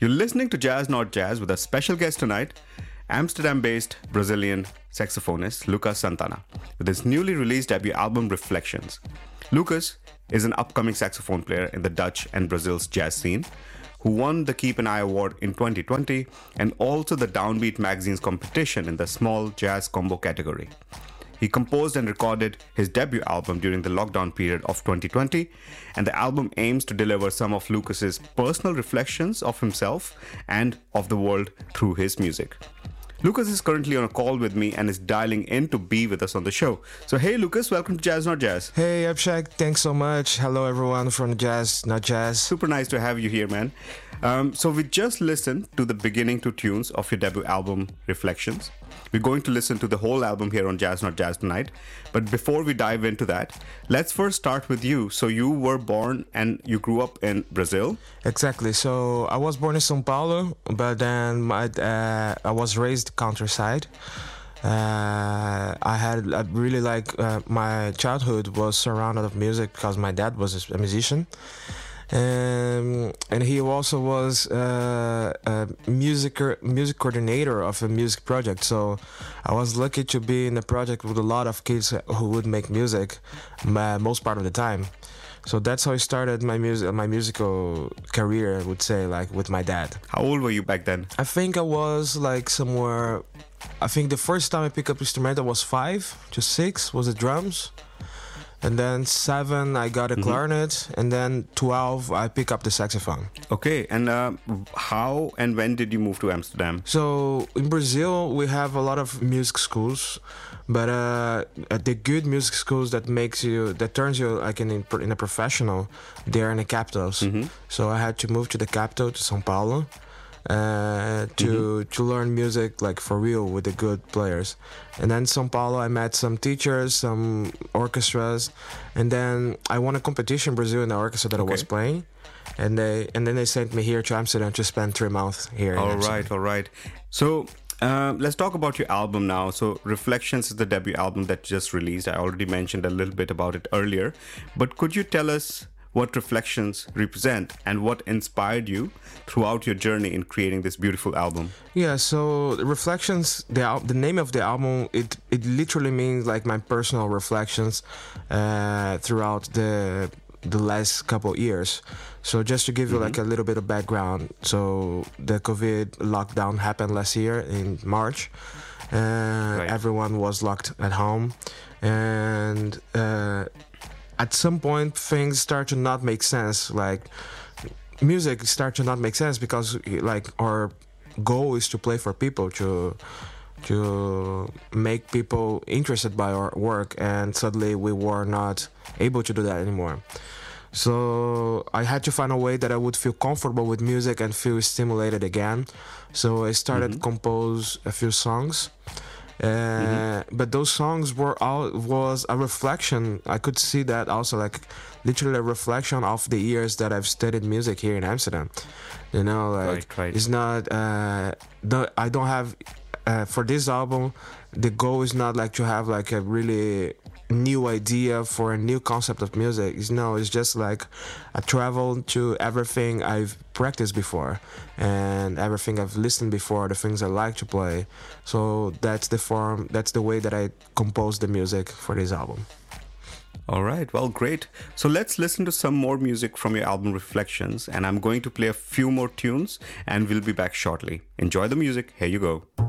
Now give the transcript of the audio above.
You're listening to Jazz Not Jazz with a special guest tonight, Amsterdam-based Brazilian saxophonist Lucas Santana, with his newly released debut album Reflections. Lucas is an upcoming saxophone player in the Dutch and Brazil's jazz scene, who won the Keep an Eye Award in 2020 and also the Downbeat magazine's competition in the small jazz combo category. He composed and recorded his debut album during the lockdown period of 2020, and the album aims to deliver some of Lucas's personal reflections of himself and of the world through his music. Lucas is currently on a call with me and is dialing in to be with us on the show. So hey Lucas, welcome to Jazz Not Jazz. Hey Abhishek, thanks so much. Hello everyone from Jazz Not Jazz. Super nice to have you here, man. So we just listened to the beginning two tunes of your debut album, Reflections. We're going to listen to the whole album here on Jazz Not Jazz tonight. But before we dive into that, let's first start with you. So you were born and you grew up in Brazil? Exactly. So I was born in São Paulo, but then I was raised countryside. My childhood was surrounded of music because my dad was a musician. And he also was a music coordinator of a music project. So I was lucky to be in a project with a lot of kids who would make music most part of the time. So that's how I started my musical career, I would say, like with my dad. How old were you back then? I think I was like somewhere. I think the first time I picked up instrument I was 5 to 6 was the drums. And then 7, I got a clarinet. And then 12, I pick up the saxophone. Okay, and how and when did you move to Amsterdam? So in Brazil, we have a lot of music schools, but the good music schools that turns you like in a professional, they're in the capitals. So I had to move to the capital, to São Paulo. To learn music like for real with the good players. And then São Paulo I met some teachers, some orchestras, and then I won a competition in Brazil in the orchestra that I was playing, and then they sent me here to Amsterdam to spend 3 months here. All right. So let's talk about your album now. So Reflections is the debut album that you just released. I already mentioned a little bit about it earlier, but could you tell us what Reflections represent and what inspired you throughout your journey in creating this beautiful album? Yeah, so Reflections, the name of the album, it literally means like my personal reflections throughout the last couple years. So just to give you like a little bit of background, so the COVID lockdown happened last year in March. Everyone was locked at home, and at some point things start to not make sense. Like music start to not make sense because like our goal is to play for people, to make people interested by our work, and suddenly we were not able to do that anymore. So I had to find a way that I would feel comfortable with music and feel stimulated again. So I started compose a few songs. But those songs was a reflection. I could see that also, like literally a reflection of the years that I've studied music here in Amsterdam. You know, like it's not. I don't have for this album. The goal is not like to have like a really new idea for a new concept of music. It's just like a travel to everything I've practiced before and everything I've listened before, the things I like to play. So that's the way that I compose the music for this album. All right, well, great. So let's listen to some more music from your album Reflections, and I'm going to play a few more tunes and we'll be back shortly. Enjoy the music. Here you go.